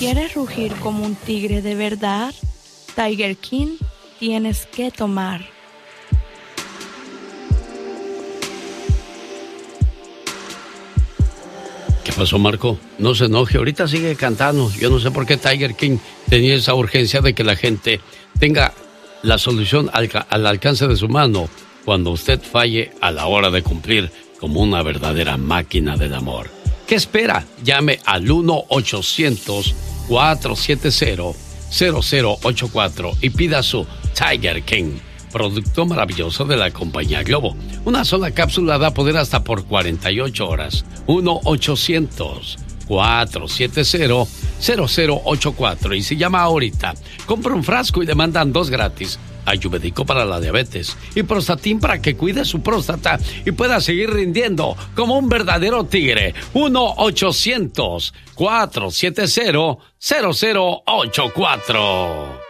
quieres rugir como un tigre de verdad, Tiger King tienes que tomar. ¿Qué pasó, Marco? No se enoje, ahorita sigue cantando. Yo no sé por qué Tiger King tenía esa urgencia de que la gente tenga la solución al alcance de su mano cuando usted falle a la hora de cumplir como una verdadera máquina del amor. ¿Qué espera? Llame al 1-800-470-0084 y pida su Tiger King, producto maravilloso de la compañía Globo. Una sola cápsula da poder hasta por 48 horas. 1-800-470-0084. Y si llama ahorita, compra un frasco y le mandan 2 gratis. Ayurvédico para la diabetes y Prostatin para que cuide su próstata y pueda seguir rindiendo como un verdadero tigre. 1-800-470-0084.